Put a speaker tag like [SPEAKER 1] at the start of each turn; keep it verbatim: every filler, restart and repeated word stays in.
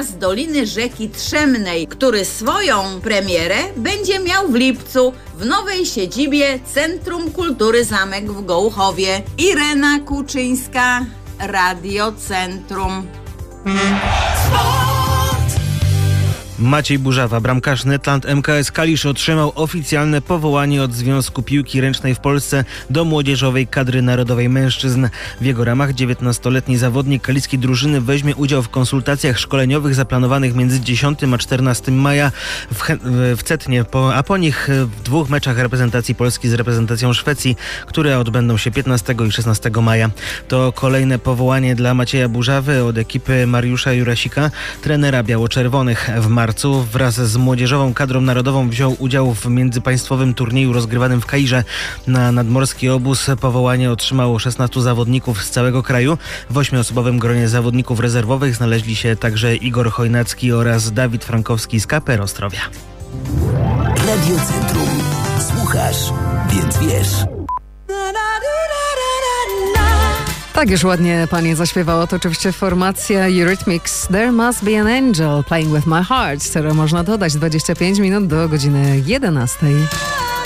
[SPEAKER 1] z Doliny Rzeki Trzemnej, który swoją premierę będzie miał w lipcu w nowej siedzibie Centrum Kultury Zamek w Gołuchowie. Irena Kuczyńska, Radio Centrum.
[SPEAKER 2] Maciej Burzawa, bramkarz Netland M K S Kalisz, otrzymał oficjalne powołanie od Związku Piłki Ręcznej w Polsce do młodzieżowej kadry narodowej mężczyzn. W jego ramach dziewiętnastoletni zawodnik kaliskiej drużyny weźmie udział w konsultacjach szkoleniowych zaplanowanych między dziesiątego a czternastego maja w, w Cetnie, po, a po nich w dwóch meczach reprezentacji Polski z reprezentacją Szwecji, które odbędą się piętnastego i szesnastego maja. To kolejne powołanie dla Macieja Burzawy od ekipy Mariusza Jurasika, trenera biało-czerwonych. W marcu wraz z młodzieżową kadrą narodową wziął udział w międzypaństwowym turnieju rozgrywanym w Kairze. Na nadmorski obóz powołanie otrzymało szesnastu zawodników z całego kraju. W ośmioosobowym gronie zawodników rezerwowych znaleźli się także Igor Chojnacki oraz Dawid Frankowski z K P R Ostrowia.
[SPEAKER 3] Radio Centrum. Słuchasz, więc wiesz.
[SPEAKER 4] Tak już ładnie pani zaśpiewała, to oczywiście formacja Eurythmics There Must Be an Angel Playing With My Heart, które można dodać dwadzieścia pięć minut do godziny jedenastej.